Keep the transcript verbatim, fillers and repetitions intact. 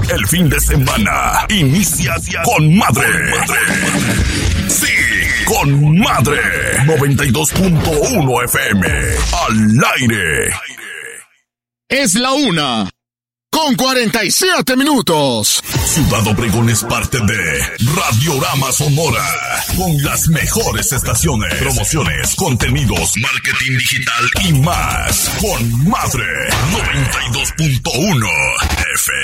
El fin de semana inicia con madre. Sí, con madre. noventa y dos punto uno F M. Al aire. Es la una. Con cuarenta y siete minutos. Ciudad Obregón es parte de Radiorama Sonora. Con las mejores estaciones, promociones, contenidos, marketing digital y más. Con madre. noventa y dos punto uno F M.